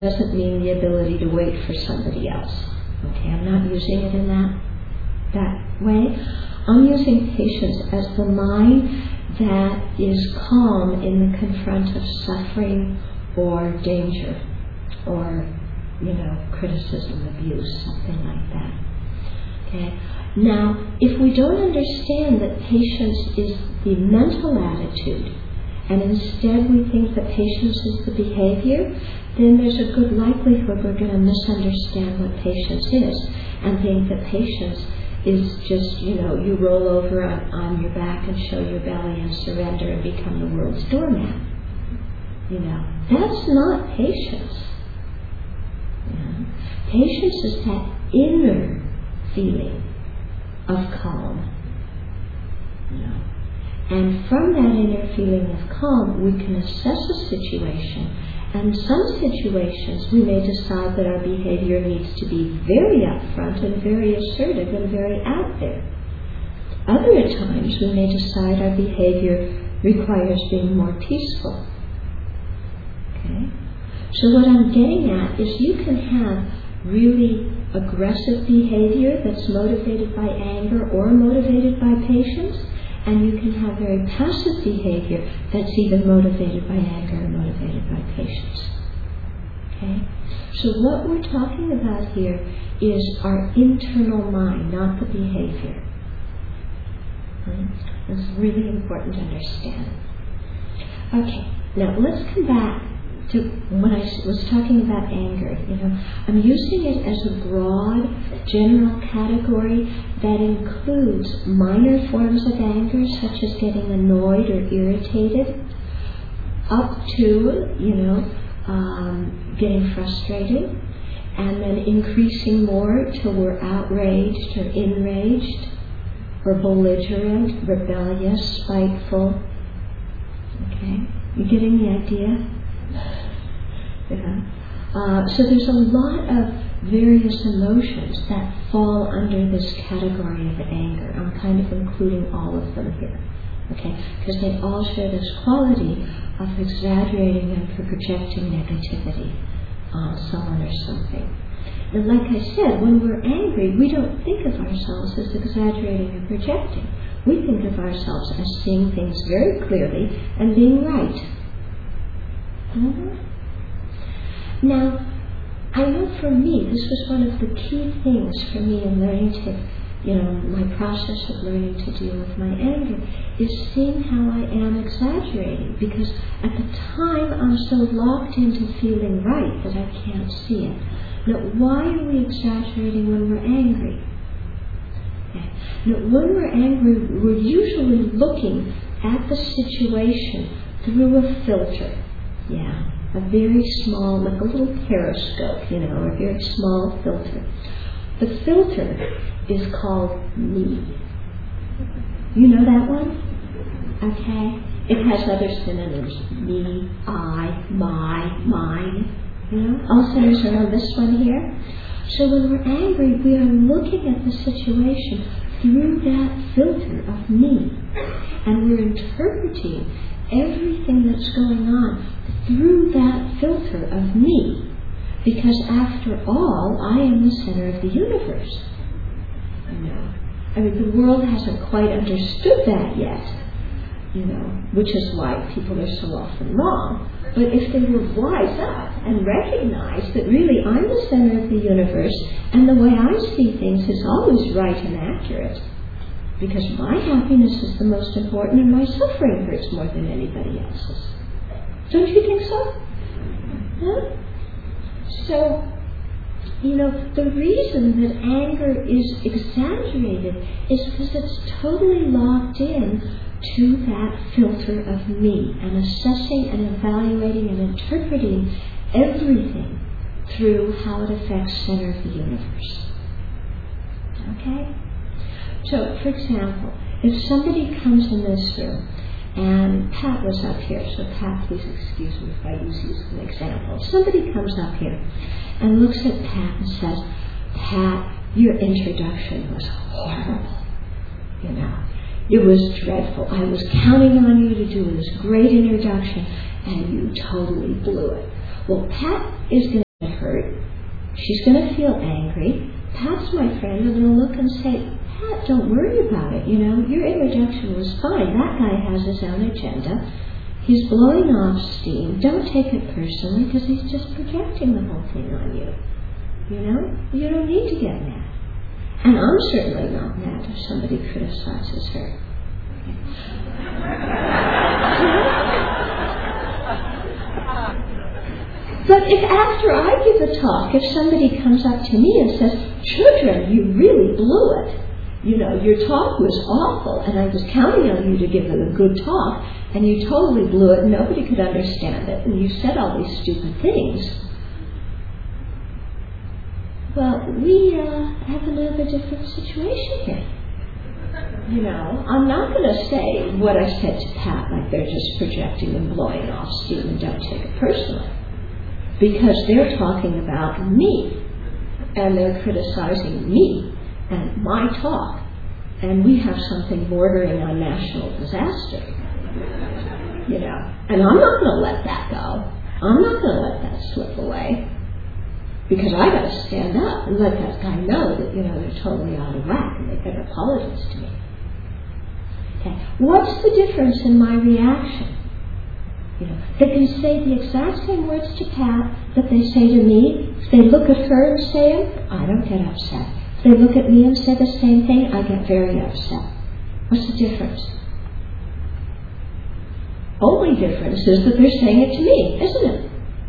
doesn't mean the ability to wait for somebody else. Okay, I'm not using it in that way. I'm using patience as the mind that is calm in the confront of suffering or danger or, criticism, abuse, something like that. Okay. Now, if we don't understand that patience is the mental attitude, and instead we think that patience is the behavior, then there's a good likelihood we're going to misunderstand what patience is and think that patience is just, you roll over on your back and show your belly and surrender and become the world's doormat. That's not patience. Patience is that inner feeling of calm. And from that inner feeling of calm, we can assess a situation. And some situations, we may decide that our behavior needs to be very upfront and very assertive and very out there. Other times, we may decide our behavior requires being more peaceful. Okay? So what I'm getting at is you can have really aggressive behavior that's motivated by anger or motivated by patience, and you can have very passive behavior that's either motivated by anger or motivated by patience. Okay? So what we're talking about here is our internal mind, not the behavior. It's really important to understand. Okay, now let's come back to when I was talking about anger. I'm using it as a broad, general category that includes minor forms of anger, such as getting annoyed or irritated, up to, getting frustrated, and then increasing more till we're outraged or enraged, or belligerent, rebellious, spiteful. Okay? You getting the idea? So there's a lot of various emotions that fall under this category of anger. I'm kind of including all of them here, okay? Because they all share this quality of exaggerating and projecting negativity on someone or something. And like I said, when we're angry, we don't think of ourselves as exaggerating and projecting. We think of ourselves as seeing things very clearly and being right. Now, I know for me, this was one of the key things for me in learning to, my process of learning to deal with my anger, is seeing how I am exaggerating. Because at the time, I'm so locked into feeling right that I can't see it. Now, why are we exaggerating when we're angry? Okay. Now, when we're angry, we're usually looking at the situation through a filter. Yeah. A very small, like a little periscope, a very small filter. The filter is called me. You know that one? Okay? It has other synonyms. Me, I, my, mine. All centers around this one here. So when we're angry, we are looking at the situation through that filter of me. And we're interpreting everything that's going on through that filter of me, because after all, I am the center of the universe. The world hasn't quite understood that yet, which is why people are so often wrong. But if they would wise up and recognize that really I'm the center of the universe, and the way I see things is always right and accurate, because my happiness is the most important and my suffering hurts more than anybody else's. Don't you think so? Huh? So, the reason that anger is exaggerated is because it's totally locked in to that filter of me and assessing and evaluating and interpreting everything through how it affects center of the universe. Okay? So, for example, if somebody comes in this room, and Pat was up here, so Pat, please excuse me if I use you as an example. If somebody comes up here and looks at Pat and says, Pat, your introduction was horrible. It was dreadful. I was counting on you to do this great introduction, and you totally blew it. Well, Pat is going she's going to feel angry. Pat's my friend, and going to look and say, Pat, don't worry about it. Your introduction was fine. That guy has his own agenda. He's blowing off steam. Don't take it personally because he's just projecting the whole thing on you. You don't need to get mad. And I'm certainly not mad if somebody criticizes her. But if after I give a talk, if somebody comes up to me and says, Chudra, you really blew it. Your talk was awful, and I was counting on you to give it a good talk, and you totally blew it, and nobody could understand it, and you said all these stupid things. Well, we have another different situation here. I'm not going to say what I said to Pat like they're just projecting and blowing off steam and don't take it personally. Because they're talking about me, and they're criticizing me and my talk, and we have something bordering on national disaster. And I'm not going to let that go. I'm not going to let that slip away. Because I got to stand up and let that guy know that, they're totally out of whack and they better apologize to me. Okay. What's the difference in my reaction? They can say the exact same words to Pat that they say to me. If they look at her and say them, I don't get upset. If they look at me and say the same thing, I get very upset. What's the difference? Only difference is that they're saying it to me, isn't it?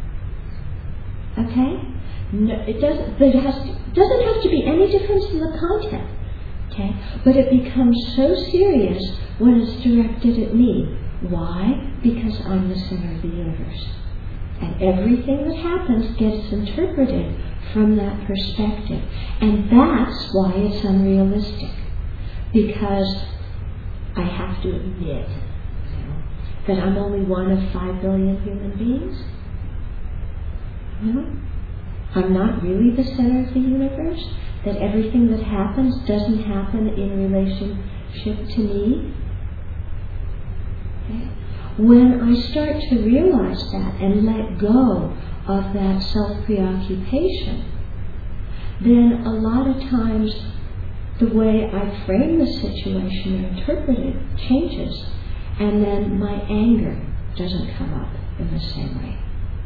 Okay? No, it doesn't. Doesn't have to be any difference in the content. Okay? But it becomes so serious when it's directed at me. Why? Because I'm the center of the universe. And everything that happens gets interpreted from that perspective. And that's why it's unrealistic. Because I have to admit that I'm only one of 5 billion human beings. I'm not really the center of the universe. That everything that happens doesn't happen in relationship to me. Okay. When I start to realize that and let go of that self-preoccupation, then a lot of times the way I frame the situation or interpret it changes, and then my anger doesn't come up in the same way.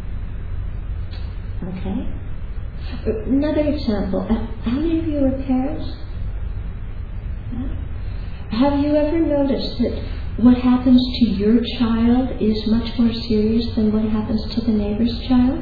Okay? Another example. How many of you are parents? Have you ever noticed that what happens to your child is much more serious than what happens to the neighbor's child?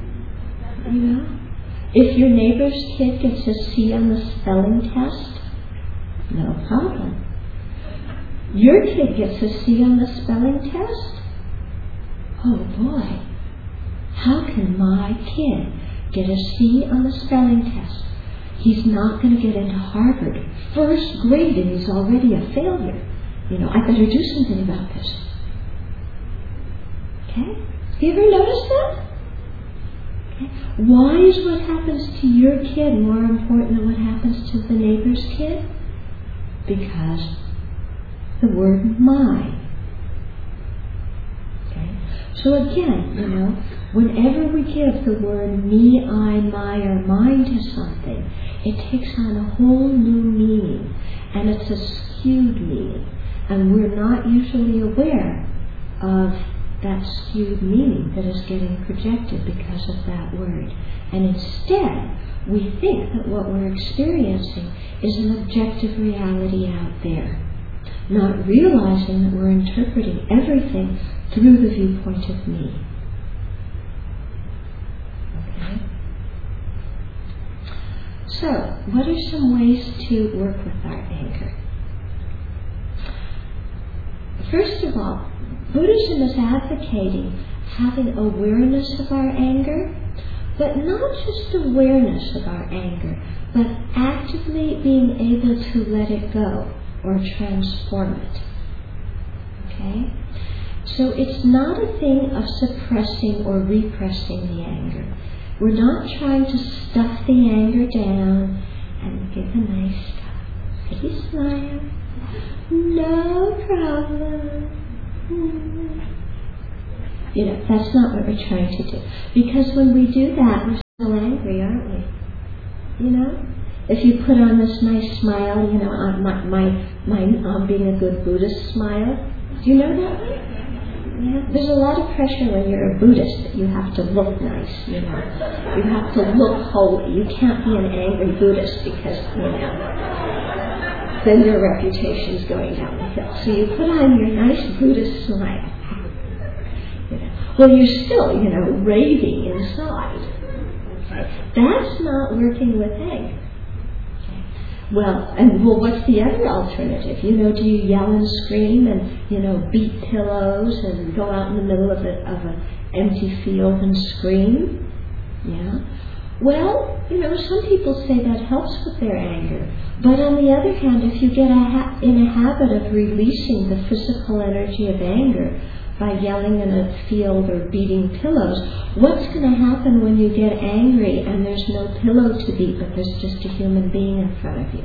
If your neighbor's kid gets a C on the spelling test, no problem. Your kid gets a C on the spelling test? Oh boy, how can my kid get a C on the spelling test? He's not going to get into Harvard. First grade and he's already a failure. I better do something about this. Okay? You ever notice that? Okay. Why is what happens to your kid more important than what happens to the neighbor's kid? Because the word my. Okay? So again, whenever we give the word me, I, my, or mine to something, it takes on a whole new meaning, and it's a skewed meaning. And we're not usually aware of that skewed meaning that is getting projected because of that word. And instead, we think that what we're experiencing is an objective reality out there, not realizing that we're interpreting everything through the viewpoint of me. Okay? So, what are some ways to work with our anger? First of all, Buddhism is advocating having awareness of our anger, but not just awareness of our anger, but actively being able to let it go or transform it. Okay? So it's not a thing of suppressing or repressing the anger. We're not trying to stuff the anger down and give a nice, pretty smile. No problem. That's not what we're trying to do. Because when we do that, we're still angry, aren't we? you know? If you put on this nice smile, you know, my being a good Buddhist smile. Do you know that one? Yeah. There's a lot of pressure when you're a Buddhist that you have to look nice, you know. You have to look holy. You can't be an angry Buddhist because, you know, then your reputation's going down the hill. So you put on your nice Buddhist smile. You know. Well, you're still, you know, raving inside. Okay. That's not working with anger. Well, what's the other alternative? You know, do you yell and scream and, you know, beat pillows and go out in the middle of an empty field and scream? Yeah. Well, you know, some people say that helps with their anger. But on the other hand, if you get in a habit of releasing the physical energy of anger by yelling in a field or beating pillows, what's going to happen when you get angry and there's no pillow to beat, but there's just a human being in front of you?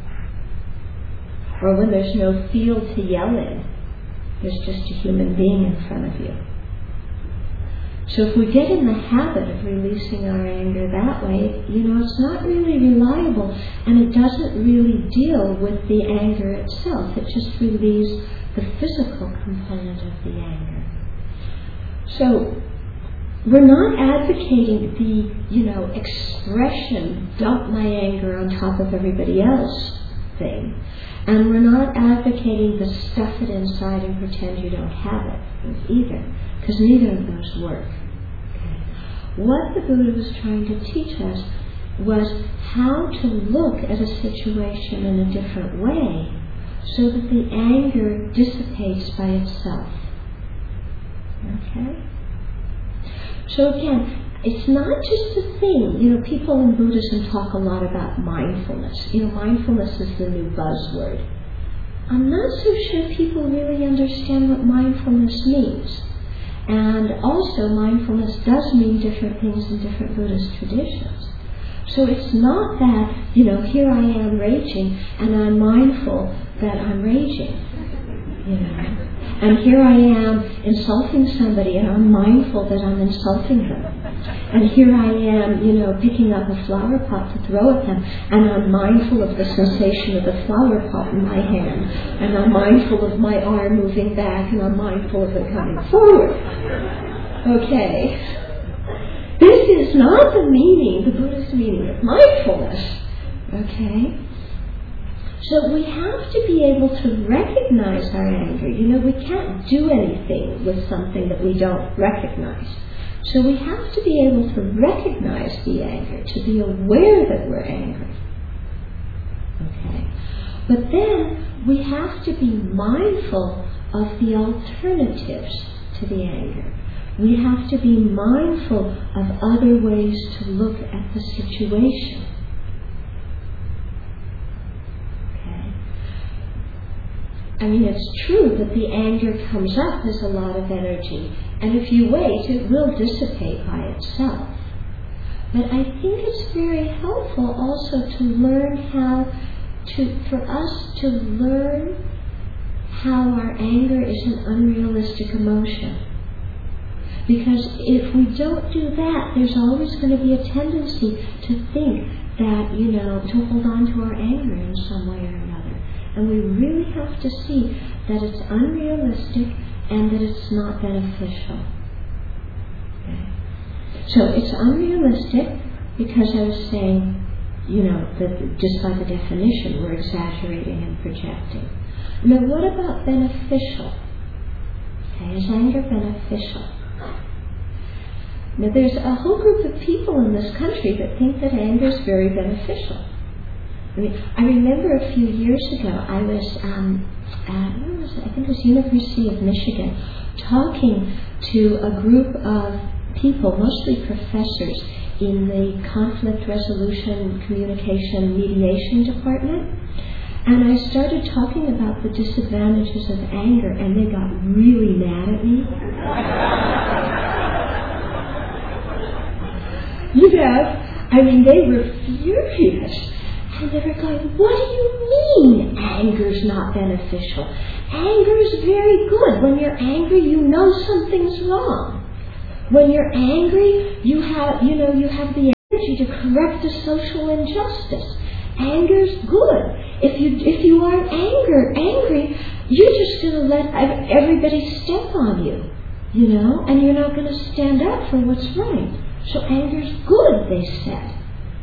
Or when there's no field to yell in, there's just a human being in front of you. So if we get in the habit of releasing our anger that way, you know, it's not really reliable, and it doesn't really deal with the anger itself. It just relieves the physical component of the anger. So we're not advocating the, you know, expression, dump my anger on top of everybody else thing. And we're not advocating the stuff it inside and pretend you don't have it either, because neither of those work. Okay. What the Buddha was trying to teach us was how to look at a situation in a different way so that the anger dissipates by itself. Okay? So again, it's not just a thing. You know, people in Buddhism talk a lot about mindfulness. You know, mindfulness is the new buzzword. I'm not so sure people really understand what mindfulness means. And also, mindfulness does mean different things in different Buddhist traditions. So it's not that, you know, here I am raging and I'm mindful that I'm raging, you know. And here I am insulting somebody and I'm mindful that I'm insulting them. And here I am, you know, picking up a flower pot to throw at them and I'm mindful of the sensation of the flower pot in my hand. And I'm mindful of my arm moving back and I'm mindful of it coming forward. Okay. This is not the meaning, the Buddhist meaning of mindfulness. Okay? So we have to be able to recognize our anger. You know, we can't do anything with something that we don't recognize. So we have to be able to recognize the anger, to be aware that we're angry. Okay? But then we have to be mindful of the alternatives to the anger. We have to be mindful of other ways to look at the situation. Okay? I mean, it's true that the anger comes up as a lot of energy, and if you wait, it will dissipate by itself. But I think it's very helpful also to learn for us to learn how our anger is an unrealistic emotion. Because if we don't do that, there's always going to be a tendency to think that, you know, to hold on to our anger in some way or another. And we really have to see that it's unrealistic and that it's not beneficial. Okay? So it's unrealistic because I was saying, you know, that just by the definition, we're exaggerating and projecting. Now, what about beneficial? Okay, is anger beneficial? Now, there's a whole group of people in this country that think that anger is very beneficial. I mean, I remember a few years ago, I was I think it was University of Michigan, talking to a group of people, mostly professors, in the conflict resolution, communication, mediation department. And I started talking about the disadvantages of anger, and they got really mad at me. You know, I mean, they were furious. And they were going, what do you mean anger's not beneficial? Anger is very good. When you're angry, you know something's wrong. When you're angry, you have the energy to correct a social injustice. Anger's good. If you aren't angry, you're just going to let everybody step on you, and you're not going to stand up for what's right. So anger's good, they said,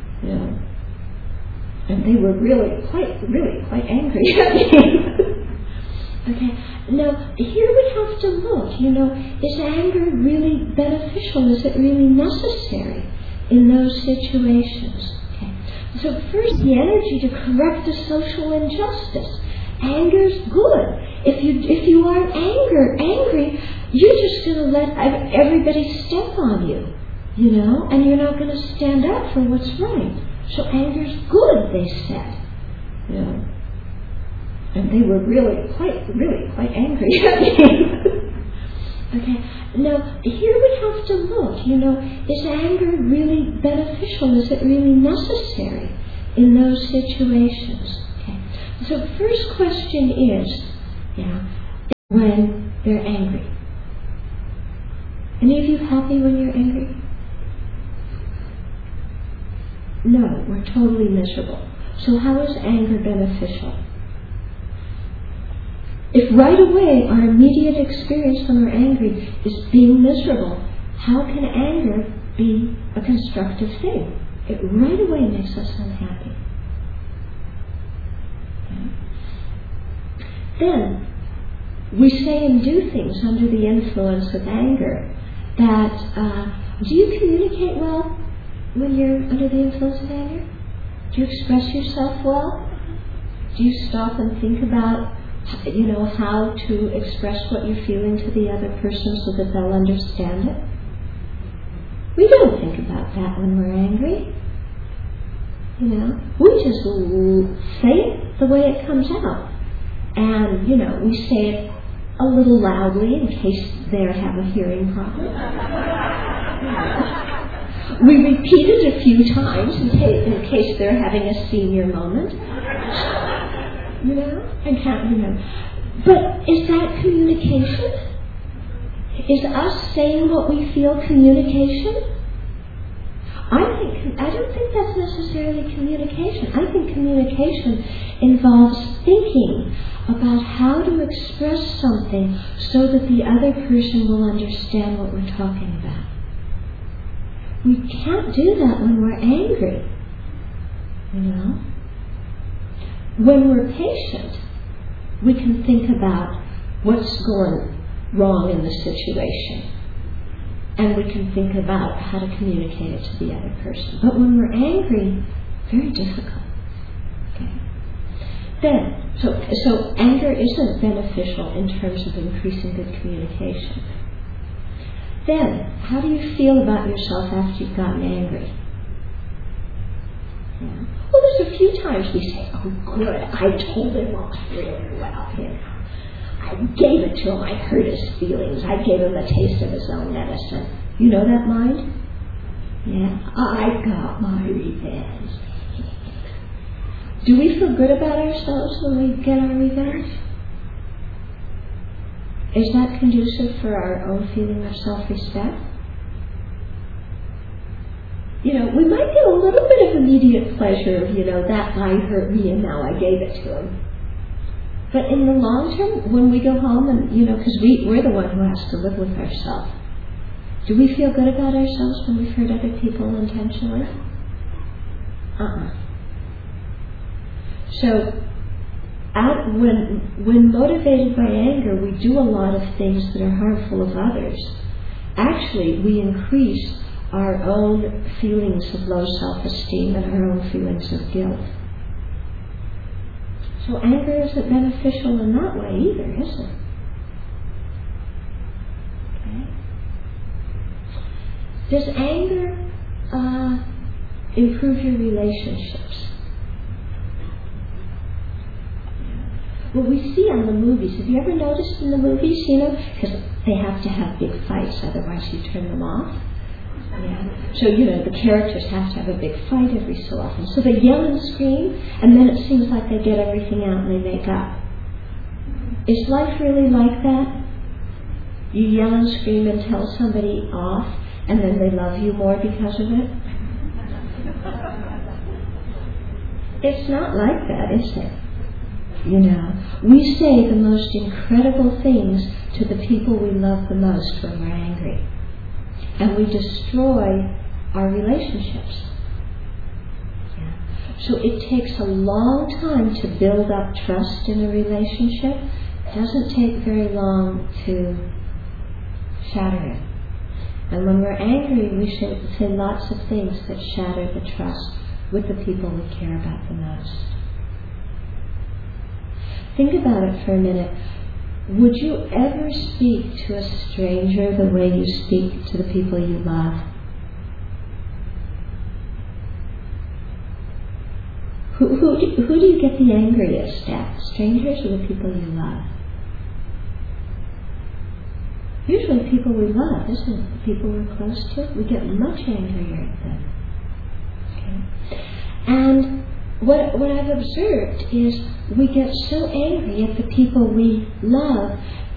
and they were really quite angry at me. Okay, now here we have to look, is anger really beneficial? Is it really necessary in those situations? Okay, so first, the energy to correct a social injustice. Anger's good. If you aren't angry, you're just going to let everybody step on you, and you're not going to stand up for what's right. So anger's good, they said, and they were really quite angry at me. Okay, now here we have to look, is anger really beneficial? Is it really necessary in those situations? Okay, so first question is, when they're angry. Any of you happy when you're angry? No, we're totally miserable. So how is anger beneficial? If right away our immediate experience when we're angry is being miserable, how can anger be a constructive thing? It right away makes us unhappy. Okay. Then, we say and do things under the influence of anger that, do you communicate well when you're under the influence of anger? Do you express yourself well? Do you stop and think about how to express what you're feeling to the other person so that they'll understand it? We don't think about that when we're angry. We just say it the way it comes out. And, we say it a little loudly in case they have a hearing problem. We repeat it a few times in case they're having a senior moment. I can't remember. But is that communication? Is us saying what we feel communication? I don't think that's necessarily communication. I think communication involves thinking about how to express something so that the other person will understand what we're talking about. We can't do that when we're angry. When we're patient, we can think about what's going wrong in the situation. And we can think about how to communicate it to the other person. But when we're angry, very difficult. Okay. Then, so anger isn't beneficial in terms of increasing good communication. Then, how do you feel about yourself after you've gotten angry? Well, there's a few times we say, oh, good, I told him off really well. I gave it to him. I hurt his feelings. I gave him a taste of his own medicine. You know that mind? Yeah, I got my revenge. Do we feel good about ourselves when we get our revenge? Is that conducive for our own feeling of self-respect? We might get a little bit of immediate pleasure of, that guy hurt me and now I gave it to him. But in the long term, when we go home and, because we're the one who has to live with ourselves, do we feel good about ourselves when we've hurt other people intentionally? So, when motivated by anger, we do a lot of things that are harmful of others. Actually, we increase our own feelings of low self-esteem and our own feelings of guilt. So anger isn't beneficial in that way either, is it? Okay. Does anger improve your relationships? Well, we see on the movies. Have you ever noticed in the movies, because they have to have big fights, otherwise you turn them off. Yeah. So, the characters have to have a big fight every so often. So they yell and scream, and then it seems like they get everything out and they make up. Is life really like that? You yell and scream and tell somebody off, and then they love you more because of it? It's not like that, is it? You know, we say the most incredible things to the people we love the most when we're angry. And we destroy our relationships. Yeah. So it takes a long time to build up trust in a relationship. It doesn't take very long to shatter it. And when we're angry, we should say lots of things that shatter the trust with the people we care about the most. Think about it for a minute. Would you ever speak to a stranger the way you speak to the people you love? Who do you get the angriest at? Strangers or the people you love? Usually people we love, isn't it? The people we're close to. We get much angrier at them. Okay? And what I've observed is we get so angry at the people we love